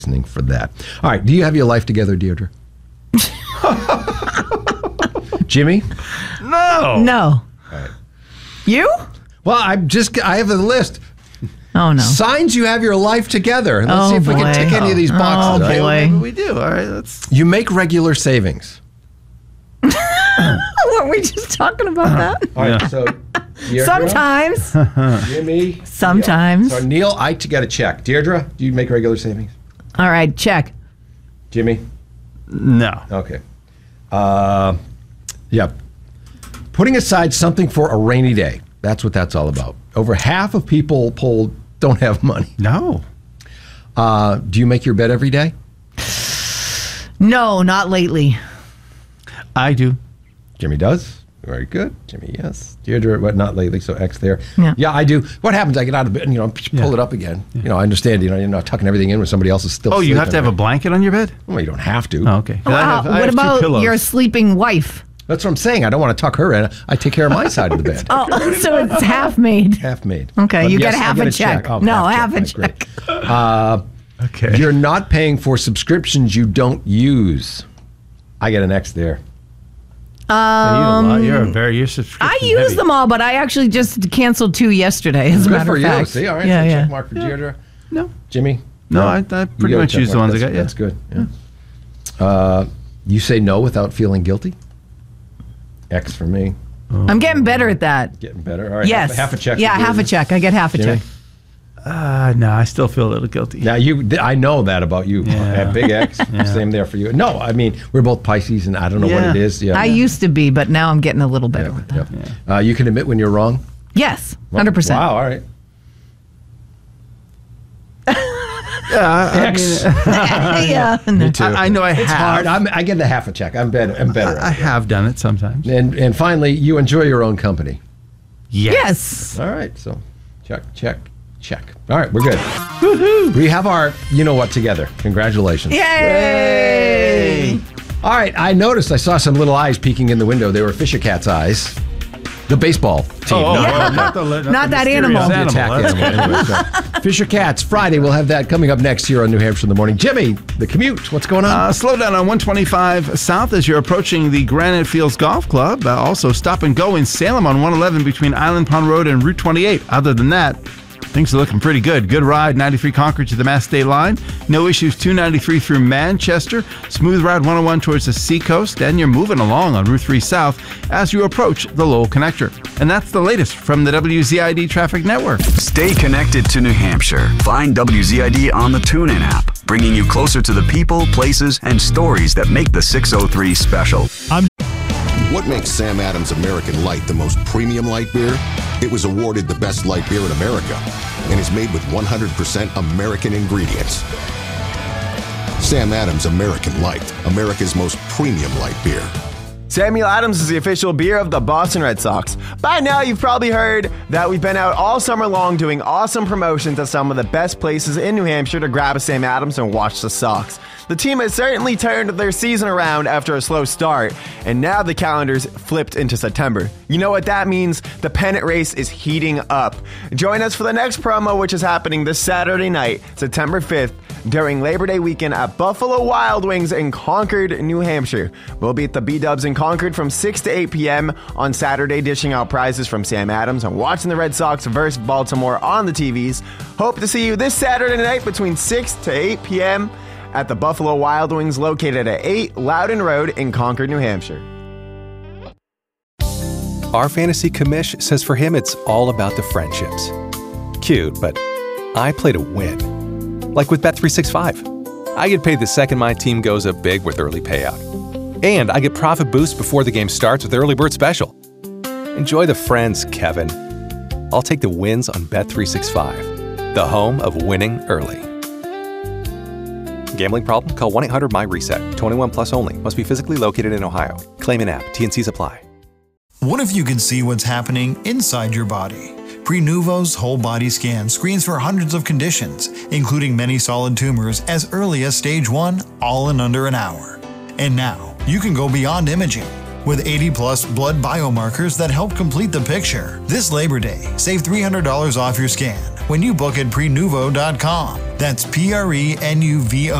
for that. All right. Do you have your life together, Deirdre? Jimmy? No. No. All right. You? Well, I have a list. Oh, no. Signs you have your life together. Let's see if we can tick any of these boxes. Oh, boy. Maybe we do. All right, let's. You make regular savings. Weren't we just talking about that? All right. So, Deirdre, Sometimes. Jimmy. Sometimes. Neil. So, Neil, I got to check. Deirdre, do you make regular savings? All right, check. Jimmy? No. Okay. Yeah. Putting aside something for a rainy day. That's what that's all about. Over half of people polled don't have money. No. Do you make your bed every day? No, not lately. I do. Jimmy does. Very good. Jimmy, yes. Deirdre, what? Not lately. So X there. Yeah. I do. What happens? I get out of bed and pull it up again. Yeah. I understand. You're not tucking everything in when somebody else is still. Oh, you have to sleeping, have a blanket on your bed? Well, you don't have to. Oh, okay. What I have about 2 pillows. your sleeping wife? That's what I'm saying. I don't want to tuck her in. I take care of my side of the bed. Oh, so it's half made. Half made. Okay, But you yes, get half I a check. Oh, No, half a Right, check. great. Okay. You're not paying for subscriptions you don't use. I get an X there. You're subscription I use heavy. them all, but I actually just canceled 2 yesterday, as a Good matter for of you. fact. See, all right. Yeah, so yeah. check mark for Deirdre. No. Jimmy? No, I pretty You got a much check use the mark. ones I got. That's good. Yeah. You say no without feeling guilty? X for me. I'm getting better at that. Getting better. All right. Yes. Half a check. Yeah, for half a Deirdre. check. I get half a Jimmy? check. No, I still feel a little guilty. Now I know that about you. Yeah. Big X. Same there for you. No, I mean we're both Pisces, and I don't know what it is. Yeah. I used to be, but now I'm getting a little better with that. Yep. You can admit when you're wrong. Yes, 100%. Wow. All right. X. Yeah. Me too. I know I It's have. hard. I get the half a check. I'm better. I have done it sometimes. And finally, you enjoy your own company. Yes. All right. So check. All right. We're good. Woohoo. We have our you know what together. Congratulations. Yay! All right. I noticed I saw some little eyes peeking in the window. They were Fisher Cat's eyes. The baseball team. Not that animal. The attack animal. Anyway, so, Fisher Cats, Friday. We'll have that coming up next here on New Hampshire in the Morning. Jimmy, the commute. What's going on? Slow down on 125 South as you're approaching the Granite Fields Golf Club. Also, stop and go in Salem on 111 between Island Pond Road and Route 28. Other than that, things are looking pretty good. Good ride, 93 Concord to the Mass State line. No issues, 293 through Manchester. Smooth ride, 101 towards the Seacoast. And you're moving along on Route 3 South as you approach the Lowell Connector. And that's the latest from the WZID Traffic Network. Stay connected to New Hampshire. Find WZID on the TuneIn app, bringing you closer to the people, places, and stories that make the 603 special. What makes Sam Adams American Light the most premium light beer? It was awarded the best light beer in America and is made with 100% American ingredients. Sam Adams American Light, America's most premium light beer. Samuel Adams is the official beer of the Boston Red Sox. By now, you've probably heard that we've been out all summer long doing awesome promotions at some of the best places in New Hampshire to grab a Sam Adams and watch the Sox. The team has certainly turned their season around after a slow start, and now the calendar's flipped into September. You know what that means? The pennant race is heating up. Join us for the next promo, which is happening this Saturday night, September 5th, during Labor Day weekend at Buffalo Wild Wings in Concord, New Hampshire. We'll be at the B-Dubs in Concord from 6 to 8 p.m. on Saturday, dishing out prizes from Sam Adams and watching the Red Sox versus Baltimore on the TVs. Hope to see you this Saturday night between 6 to 8 p.m. at the Buffalo Wild Wings located at 8 Loudon Road in Concord, New Hampshire. Our fantasy commish says for him it's all about the friendships. Cute, but I play to win. Like with Bet365. I get paid the second my team goes up big with early payout. And I get profit boost before the game starts with Early Bird Special. Enjoy the friends, Kevin. I'll take the wins on Bet365, the home of winning early. Gambling problem? Call 1-800-MY-RESET. 21 plus only. Must be physically located in Ohio. Claim in app. T&Cs apply. What if you could see what's happening inside your body? Prenuvo's whole body scan screens for hundreds of conditions, including many solid tumors as early as stage 1, all in under an hour. And now, you can go beyond imaging. With 80-plus blood biomarkers that help complete the picture. This Labor Day, save $300 off your scan when you book at Prenuvo.com. That's PRENUVO.